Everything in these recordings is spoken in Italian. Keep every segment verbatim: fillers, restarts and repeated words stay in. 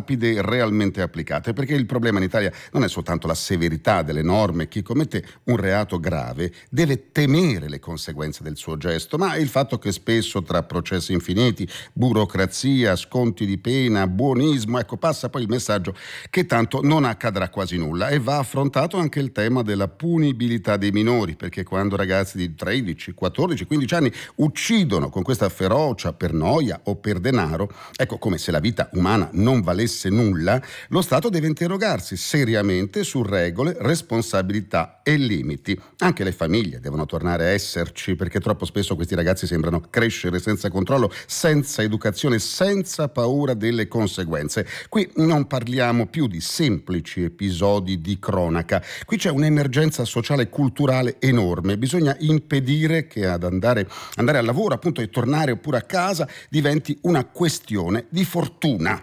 rapide e realmente applicate, perché il problema in Italia non è soltanto la severità delle norme. Chi commette un reato grave deve temere le conseguenze del suo gesto, ma il fatto che spesso tra processi infiniti, burocrazia, sconti di pena, buonismo, ecco, passa poi il messaggio che tanto non accadrà quasi nulla. E va affrontato anche il tema della punibilità dei minori, perché quando ragazzi di tredici, quattordici, quindici anni uccidono con questa ferocia per noia o per denaro, ecco, come se la vita umana non valesse nulla, lo Stato deve interrogarsi seriamente su regole, responsabilità e limiti. Anche le famiglie devono tornare a esserci, perché troppo spesso questi ragazzi sembrano crescere senza controllo, senza educazione, senza paura delle conseguenze. Qui non parliamo più di semplici episodi di cronaca, qui c'è un'emergenza sociale e culturale enorme. Bisogna impedire che ad andare, andare al lavoro, appunto, e tornare oppure a casa diventi una questione di fortuna.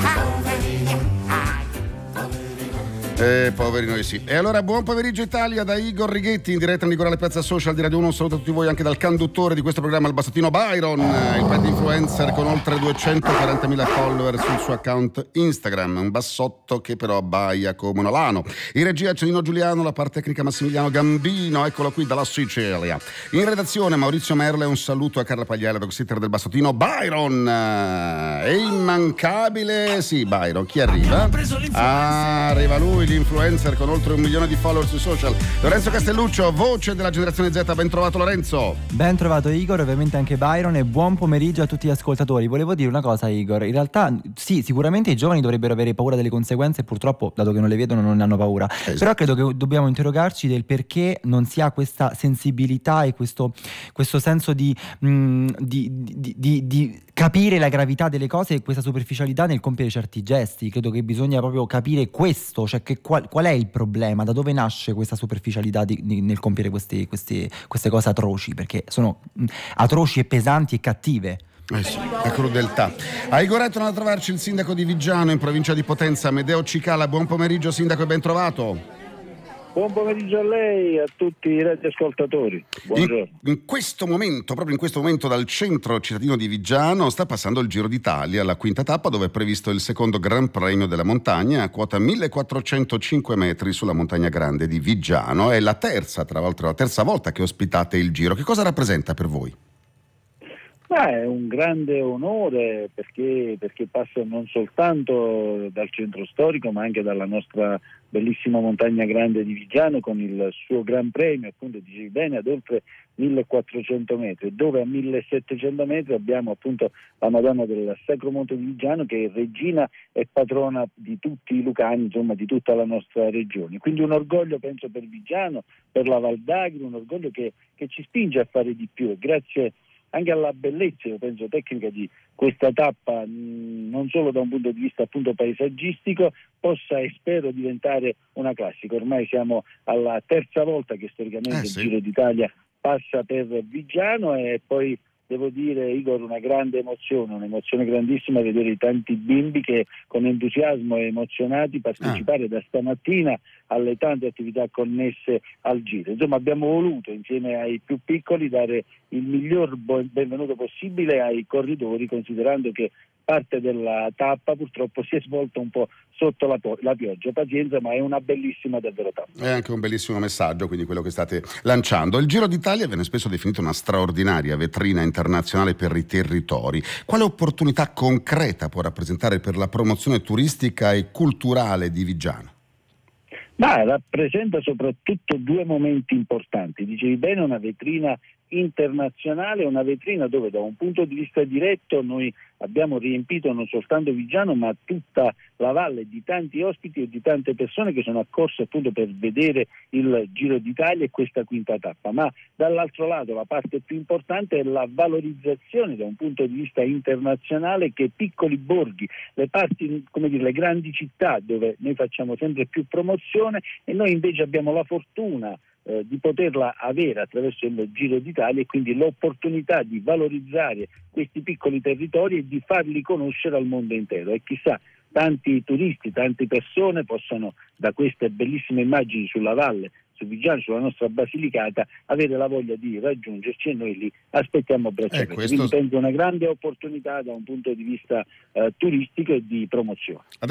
Eh, poveri noi sì. E allora buon pomeriggio Italia da Igor Righetti in diretta in Ligorale Piazza Social di Radio uno. Un saluto a tutti voi, anche dal conduttore di questo programma, il Bassottino Byron, il pet influencer con oltre duecentoquarantamila follower sul suo account Instagram, un bassotto che però abbaia come un alano. In regia Celino Giuliano, la parte tecnica Massimiliano Gambino, eccolo qui dalla Sicilia. In redazione Maurizio Merle, un saluto a Carla Pagliella, dog sitter del Bassottino Byron. È immancabile, sì Byron, chi arriva? Ah, arriva lui, l'influencer con oltre un milione di follower sui social, Lorenzo Castelluccio, voce della generazione Z. Ben trovato Lorenzo. Ben trovato Igor, ovviamente anche Byron, e buon pomeriggio a tutti gli ascoltatori. Volevo dire una cosa Igor, in realtà sì, sicuramente i giovani dovrebbero avere paura delle conseguenze e purtroppo, dato che non le vedono, non ne hanno paura, esatto. Però credo che dobbiamo interrogarci del perché non si ha questa sensibilità e questo, questo senso di, mh, di, di, di, di capire la gravità delle cose e questa superficialità nel compiere certi gesti. Credo che bisogna proprio capire questo, cioè che qual, qual è il problema, da dove nasce questa superficialità di, di, nel compiere questi, questi, queste cose atroci, perché sono mh, atroci e pesanti e cattive. Eh sì, la crudeltà. A Igoretto a trovarci il sindaco di Viggiano in provincia di Potenza, Amedeo Cicala. Buon pomeriggio sindaco e ben trovato. Buon pomeriggio a lei e a tutti i radioascoltatori. Buongiorno. In, in questo momento, proprio in questo momento, dal centro cittadino di Viggiano sta passando il Giro d'Italia, la quinta tappa, dove è previsto il secondo Gran Premio della montagna a quota millequattrocentocinque metri sulla montagna grande di Viggiano. È la terza, tra l'altro, la terza volta che ospitate il Giro. Che cosa rappresenta per voi? Ah, è un grande onore perché, perché passa non soltanto dal centro storico ma anche dalla nostra bellissima montagna grande di Viggiano con il suo Gran Premio, appunto dicevi bene, ad oltre millequattrocento metri, dove a millesettecento metri abbiamo appunto la Madonna del Sacro Monte di Viggiano, che è regina e patrona di tutti i lucani, insomma di tutta la nostra regione. Quindi un orgoglio, penso, per Viggiano, per la Val d'Agri, un orgoglio che, che ci spinge a fare di più, e grazie anche alla bellezza, io penso, tecnica di questa tappa, mh, non solo da un punto di vista appunto paesaggistico, possa e spero diventare una classica. Ormai siamo alla terza volta che storicamente eh sì. il Giro d'Italia passa per Viggiano, e poi devo dire, Igor, una grande emozione, un'emozione grandissima vedere i tanti bimbi che con entusiasmo e emozionati partecipare ah. da stamattina alle tante attività connesse al Giro. Insomma, abbiamo voluto insieme ai più piccoli dare il miglior benvenuto possibile ai corridori, considerando che parte della tappa purtroppo si è svolta un po' sotto la, po- la pioggia. Pazienza, ma è una bellissima davvero tappa. È anche un bellissimo messaggio, quindi, quello che state lanciando. Il Giro d'Italia viene spesso definito una straordinaria vetrina internazionale per i territori. Quale opportunità concreta può rappresentare per la promozione turistica e culturale di Viggiano? Ma rappresenta soprattutto due momenti importanti. Dicevi bene, una vetrina internazionale, una vetrina dove da un punto di vista diretto noi abbiamo riempito non soltanto Viggiano ma tutta la valle di tanti ospiti e di tante persone che sono accorse appunto per vedere il Giro d'Italia e questa quinta tappa. Ma dall'altro lato la parte più importante è la valorizzazione da un punto di vista internazionale che piccoli borghi, le parti, come dire, le grandi città dove noi facciamo sempre più promozione, e noi invece abbiamo la fortuna Eh, di poterla avere attraverso il Giro d'Italia, e quindi l'opportunità di valorizzare questi piccoli territori e di farli conoscere al mondo intero. E chissà, tanti turisti, tante persone possano da queste bellissime immagini sulla valle, su Viggiano, sulla nostra Basilicata, avere la voglia di raggiungerci, e noi li aspettiamo a braccia aperte. questo... Quindi penso una grande opportunità da un punto di vista eh, turistico e di promozione.